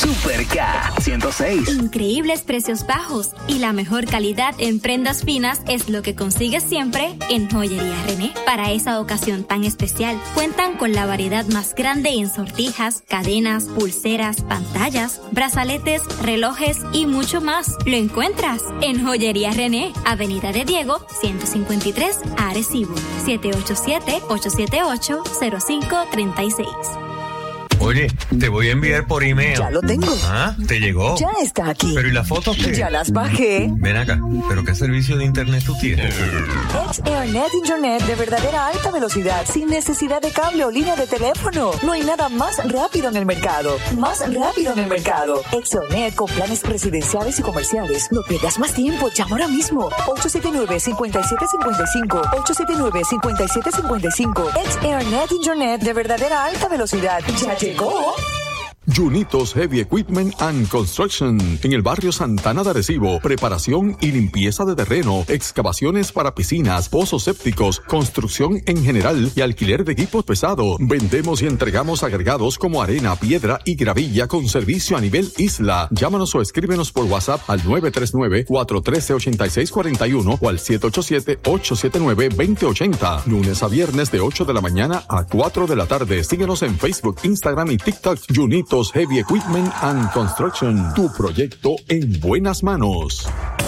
Super K 106. Increíbles precios bajos y la mejor calidad en prendas finas es lo que consigues siempre en Joyería René. Para esa ocasión tan especial, cuentan con la variedad más grande en sortijas, cadenas, pulseras, pantallas, brazaletes, relojes y mucho más. Lo encuentras en Joyería René, Avenida de Diego, 153, Arecibo, 787-878-0536. Oye, te voy a enviar por email. Ya lo tengo. ¿Ah? ¿Te llegó? Ya está aquí. ¿Pero y las fotos qué? Ya las bajé. Ven acá, ¿pero qué servicio de internet tú tienes? XAirNet Internet de verdadera alta velocidad, sin necesidad de cable o línea de teléfono. No hay nada más rápido en el mercado. Más rápido en el mercado. XAirNet con planes residenciales y comerciales. No pierdas más tiempo. Llama ahora mismo. 879-5755. 879-5755. XAirNet Internet de verdadera alta velocidad. ¡Ya llegó! Junitos Heavy Equipment and Construction en el barrio Santana de Arecibo. Preparación y limpieza de terreno, excavaciones para piscinas, pozos sépticos, construcción en general y alquiler de equipos pesados. Vendemos y entregamos agregados como arena, piedra y gravilla con servicio a nivel isla. Llámanos o escríbenos por WhatsApp al 939-413-8641 o al 787-879-2080. Lunes a viernes de 8 de la mañana a 4 de la tarde. Síguenos en Facebook, Instagram y TikTok. Junitos Heavy Equipment and Construction. Tu proyecto en buenas manos.